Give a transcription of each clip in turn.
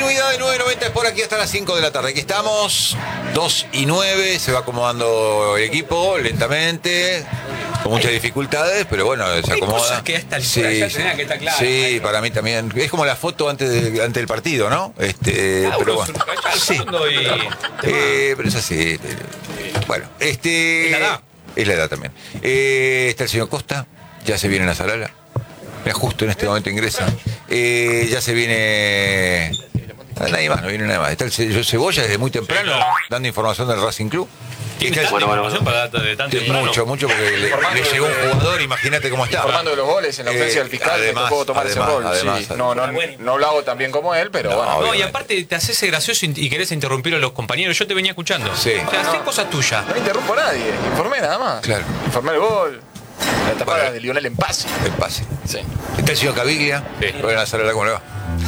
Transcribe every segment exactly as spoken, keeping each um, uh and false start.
Continuidad de nueve noventa es por aquí hasta las cinco de la tarde. Aquí estamos, dos y nueve, se va acomodando el equipo lentamente, con muchas dificultades, pero bueno, se Hay acomoda. cosas que a esta altura sí, ya sí, tenía que estar claro. sí, para mí también. Es como la foto antes, de, antes del partido, ¿no? Este, Ah, pero uno bueno. surca al Sí. fondo y... Eh, pero es así. Bueno, este. Es la edad. Es la edad también. Eh, está el señor Costa, ya se viene a Salala. Mira, justo en este momento ingresa. Eh, ya se viene. Nadie más, no viene nada más. Está el señor Cebolla desde muy temprano dando información del Racing Club. ¿Tiene Está el- tanta información para data de tan temprano? mucho, mucho, porque le, le llegó un jugador, imagínate cómo está. Formando de los goles en la ausencia Eh, del fiscal, además, me tocó tomar además, ese rol. además, sí. no, no, no lo hago tan bien como él, pero No, bueno. No, y obviamente. aparte te haces gracioso y querés interrumpir a los compañeros. Yo te venía escuchando. Sí. O sea, hacés cosas tuyas. No interrumpo a nadie, informé nada más. Claro. Informé el gol, la tapada Bueno. de Lionel en pase. El pase. Sí. Está el señor Caviglia. Sí. Bueno, a Salala, ¿cómo le va?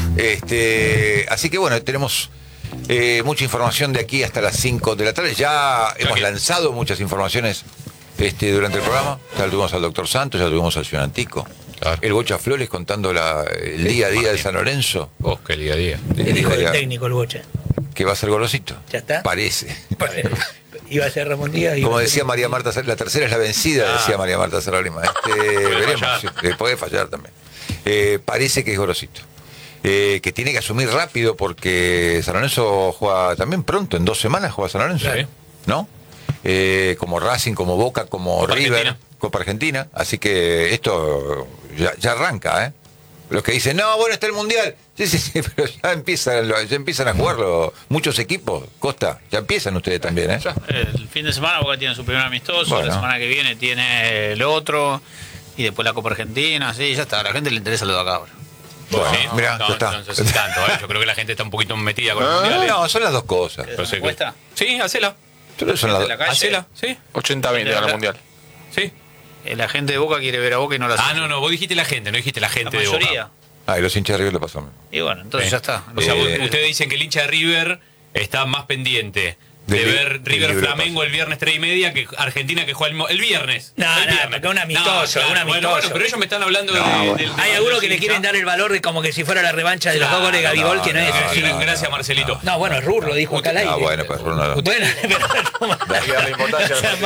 Este, así que bueno, tenemos eh, mucha información de aquí hasta las cinco de la tarde. Ya hemos que- lanzado muchas informaciones este, durante el programa. Ya tuvimos al doctor Santos, ya tuvimos al señor Antico. Claro. El Bocha Flores contando la, el día a día de San Lorenzo. Vos, qué día a día. El El hijo día a del día. técnico, el Bocha. Que va a ser golosito. ¿Ya está? Parece. Iba a ser Ramón Díaz. Como iba a decía ser- María Marta, Sar- la tercera es la vencida, Ah. decía María Marta Sarolima. Este, veremos, fallar. sí, eh, puede fallar también. Eh, parece que es Gorosito. Eh, que tiene que asumir rápido porque San Lorenzo juega también pronto, en dos semanas juega San Lorenzo. Sí. ¿No? Eh, como Racing, como Boca, como Copa River, Argentina. Copa Argentina. Así que esto ya, ya arranca, ¿eh? Los que dicen, no, bueno, está el Mundial. Sí, sí, sí, pero ya empiezan, ya empiezan a jugarlo muchos equipos. Costa, ya empiezan ustedes también, ¿eh? El fin de semana Boca tiene su primer amistoso, Bueno. la semana que viene tiene el otro, y después la Copa Argentina, sí, ya está, a la gente le interesa lo de acá ahora. Bueno, ¿Sí? mirá, no, ya está. no sé si tanto, ¿eh? Yo creo que la gente está un poquito metida con el Ah, mundial. ¿eh? No, son las dos cosas. Pero sé que- ¿Encuesta? Sí, hacela. Pero son las de dos. la calle. Hacela, sí, ochenta veinte al Mundial. sí. Eh, La gente de Boca quiere ver a Boca y no la Ah, no, no, vos dijiste la gente, no dijiste la La gente de mayoría. Boca. Ah, y los hinchas de River le pasó a mí. Y bueno, entonces Sí. ya está. O sea, Eh, vos- ustedes dicen que el hincha de River está más pendiente de Del li- ver del River libro Flamengo pasa. el viernes tres y media que Argentina que juega el, mo- el viernes. No, el no, viernes. porque un amistoso, un Bueno, amistoso. bueno, pero ellos me están hablando de, No, del- Hay de algunos los que le hinchas. quieren dar el valor de como que si fuera la revancha de los dos goles de Gabigol, no, que no es no, así. no, Gracias, Marcelito. No, bueno, Rur lo dijo acá al aire. Ah, bueno, pues Bruno. Bueno, pero Hay que darle importancia al